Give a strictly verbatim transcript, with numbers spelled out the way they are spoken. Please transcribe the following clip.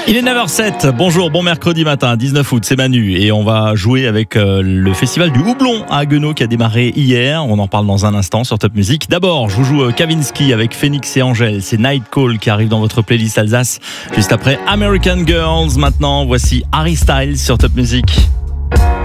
Il est neuf heures sept, bonjour, bon mercredi matin, dix-neuf août, c'est Manu et on va jouer avec euh, le festival du Houblon à Haguenau qui a démarré hier, on en parle dans un instant sur Top Music. D'abord, je vous joue euh, Kavinsky avec Phoenix et Angèle, c'est Night Call qui arrive dans votre playlist Alsace, juste après American Girls. Maintenant, voici Harry Styles sur Top Music.